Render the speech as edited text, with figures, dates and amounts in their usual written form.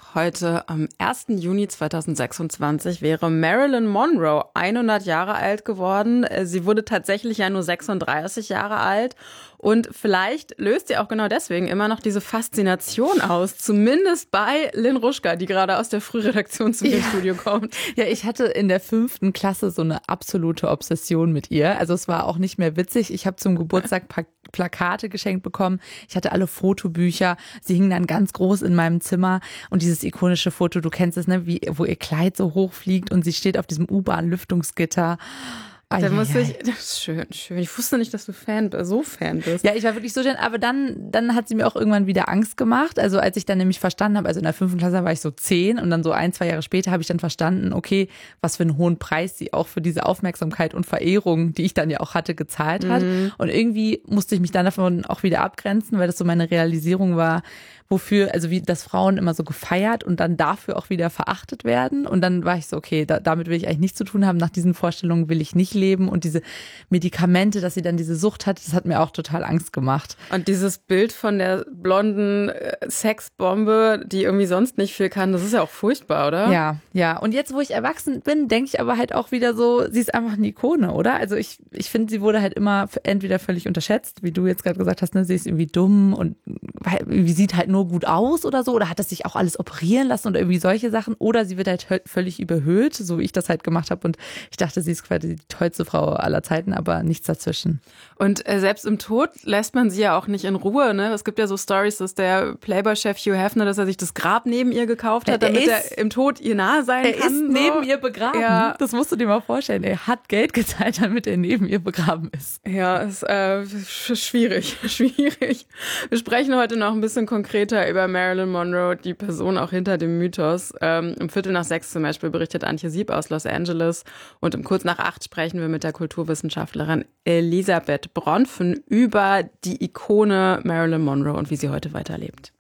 Heute am 1. Juni 2026 wäre Marilyn Monroe 100 Jahre alt geworden. Sie wurde tatsächlich ja nur 36 Jahre alt. Und vielleicht löst sie auch genau deswegen immer noch diese Faszination aus. Zumindest bei Lynn Ruschka, die gerade aus der Frühredaktion zu mir im Studio kommt. Ja, ich hatte in der 5. Klasse so eine absolute Obsession mit ihr. Also es war auch nicht mehr witzig. Ich habe zum Geburtstag Plakate geschenkt bekommen. Ich hatte alle Fotobücher. Sie hingen dann ganz groß in meinem Zimmer. Und dieses ikonische Foto, du kennst es, ne, wo ihr Kleid so hoch fliegt und sie steht auf diesem U-Bahn-Lüftungsgitter. Da musste ich, das ist schön. Ich wusste nicht, dass du so Fan bist. Ja, ich war wirklich so schön, aber dann hat sie mir auch irgendwann wieder Angst gemacht. Also als ich dann nämlich verstanden habe, also in der 5. Klasse war ich so 10 und dann so 1, 2 Jahre später habe ich dann verstanden, okay, was für einen hohen Preis sie auch für diese Aufmerksamkeit und Verehrung, die ich dann ja auch hatte, gezahlt hat. Und irgendwie musste ich mich dann davon auch wieder abgrenzen, weil das so meine Realisierung war, wofür, also wie das Frauen immer so gefeiert und dann dafür auch wieder verachtet werden. Und dann war ich so, okay, damit will ich eigentlich nichts zu tun haben. Nach diesen Vorstellungen will ich nicht leben. Und diese Medikamente, dass sie dann diese Sucht hat, das hat mir auch total Angst gemacht. Und dieses Bild von der blonden Sexbombe, die irgendwie sonst nicht viel kann, das ist ja auch furchtbar, oder? Ja. Und jetzt, wo ich erwachsen bin, denke ich aber halt auch wieder so, sie ist einfach eine Ikone, oder? Also ich finde, sie wurde halt immer entweder völlig unterschätzt, wie du jetzt gerade gesagt hast, ne, sie ist irgendwie dumm und wie sieht halt nur gut aus oder so, oder hat das sich auch alles operieren lassen oder irgendwie solche Sachen, oder sie wird halt völlig überhöht, so wie ich das halt gemacht habe und ich dachte, sie ist quasi die tollste Frau aller Zeiten, aber nichts dazwischen. Und selbst im Tod lässt man sie ja auch nicht in Ruhe, ne? Es gibt ja so Stories, dass der Playboy-Chef Hugh Hefner, dass er sich das Grab neben ihr gekauft hat, damit er im Tod ihr nahe sein kann. Er ist neben ihr begraben. Ja. Das musst du dir mal vorstellen. Er hat Geld gezahlt, damit er neben ihr begraben ist. Ja, ist schwierig. Wir sprechen heute noch ein bisschen konkreter über Marilyn Monroe, die Person auch hinter dem Mythos. Um 5:45 zum Beispiel berichtet Antje Sieb aus Los Angeles und um 7:45 sprechen wir mit der Kulturwissenschaftlerin Elisabeth Bronfen über die Ikone Marilyn Monroe und wie sie heute weiterlebt.